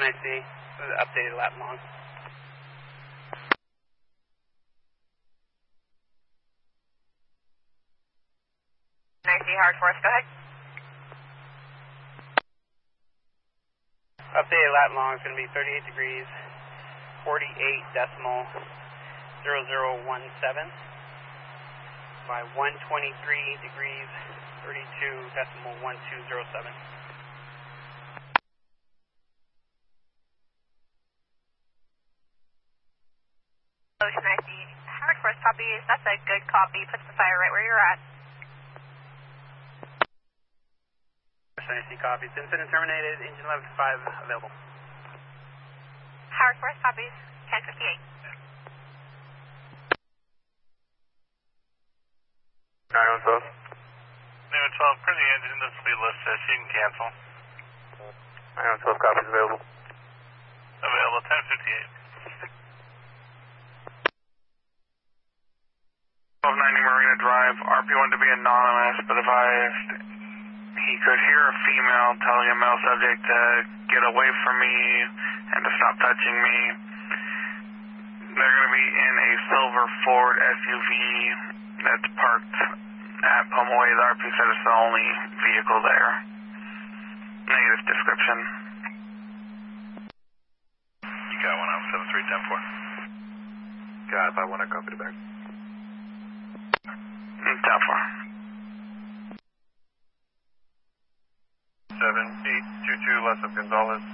NIC, updated lap long. NIC, Howard Forest, go ahead. Updated lap long is going to be 38 degrees, 48.0017 by 123 degrees, 32.1207. Ocean IC, Howard Forest copies. That's a good copy. Puts the fire right where you're at. Ocean IC copies. Incident terminated. Engine 11-5 available. Howard Forest copies. 1058. 912. 912, per the engine, the speed list says you can cancel. 912 copies available. Available, 1058. 1290 Marina Drive, RP1 to be anonymous, but advised he could hear a female telling a male subject to get away from me and to stop touching me. They're going to be in a silver Ford SUV that's parked at Pomoe. The RP said it's the only vehicle there. Negative description. You got one on 7310-4. Got it, I want to copy the back. 10-4. 7822 Less of Gonzalez.